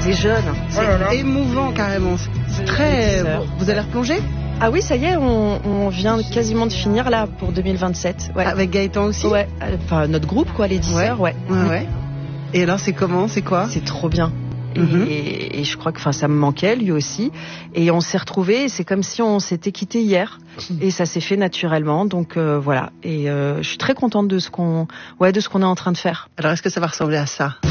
des jeunes. C'est émouvant carrément. C'est très... Vous allez replonger ? Ah oui, ça y est, on vient quasiment de finir là pour 2027. Ouais. Avec Gaëtan aussi ? Ouais, enfin notre groupe quoi, les 10 sœurs, ouais. Et alors c'est comment ? C'est quoi ? C'est trop bien. Et je crois que ça me manquait lui aussi. Et on s'est retrouvés, c'est comme si on s'était quitté hier. Et ça s'est fait naturellement. Donc voilà. Et je suis très contente de ce qu'on est en train de faire. Alors est-ce que ça va ressembler à ça ?